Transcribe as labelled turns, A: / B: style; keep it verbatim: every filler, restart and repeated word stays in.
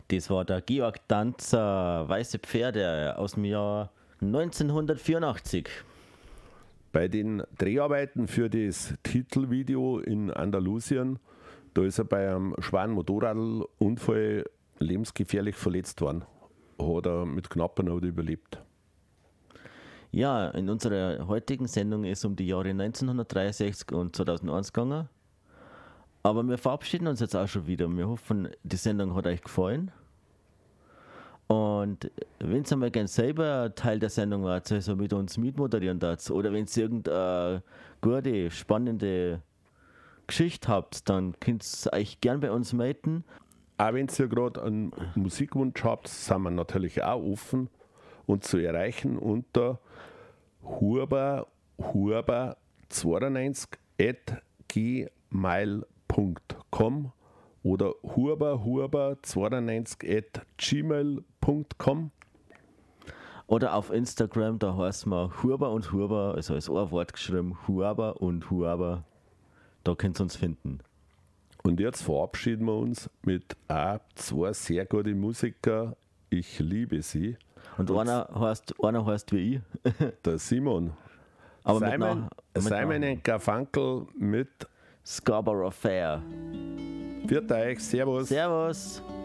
A: Das war der Georg Danzer, Weiße Pferde aus dem Jahr neunzehnhundertvierundachtzig.
B: Bei den Dreharbeiten für das Titelvideo in Andalusien, da ist er bei einem schweren Motorradunfall lebensgefährlich verletzt worden. Hat er mit knapper Not überlebt.
A: Ja, in unserer heutigen Sendung ist um die Jahre neunzehnhundertdreiundsechzig und zweitausendeins gegangen. Aber wir verabschieden uns jetzt auch schon wieder. Wir hoffen, die Sendung hat euch gefallen. Und wenn ihr mal gerne selber Teil der Sendung wart, also mit uns mitmoderieren darf, oder wenn ihr irgendeine gute, spannende Geschichte habt, dann könnt ihr euch gerne bei uns melden.
B: Auch wenn ihr gerade einen Musikwunsch habt, sind wir natürlich auch offen und zu erreichen unter huber huber zweiundneunzig at gmail punkt com oder huber huber zweiundneunzig at gmail punkt com.
A: Oder auf Instagram, da heißt man Huber und Huber, also als ein Wort geschrieben, Huber und Huber. Da könnt ihr uns finden.
B: Und jetzt verabschieden wir uns mit auch zwei sehr guten Musikern. Ich liebe sie.
A: Und, und einer, heißt, einer heißt wie ich.
B: Der Simon.
A: Aber
B: Simon,
A: mit nach,
B: Simon
A: mit
B: und Garfunkel mit
A: Scarborough Fair.
B: Viert euch, Servus.
A: Servus.